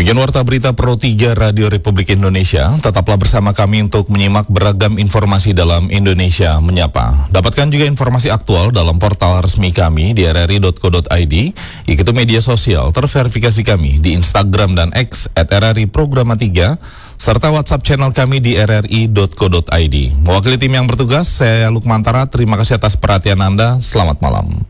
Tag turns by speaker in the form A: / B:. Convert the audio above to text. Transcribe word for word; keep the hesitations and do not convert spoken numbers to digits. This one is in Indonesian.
A: Demikian Warta Berita Pro tiga Radio Republik Indonesia. Tetaplah bersama kami untuk menyimak beragam informasi dalam Indonesia Menyapa. Dapatkan juga informasi aktual dalam portal resmi kami di r r i dot co dot i d. Ikuti media sosial terverifikasi kami di Instagram dan X at r r i programa tiga, serta WhatsApp channel kami di r r i dot co dot i d. Mewakili tim yang bertugas, saya Lukmantara. Terima kasih atas perhatian Anda. Selamat malam.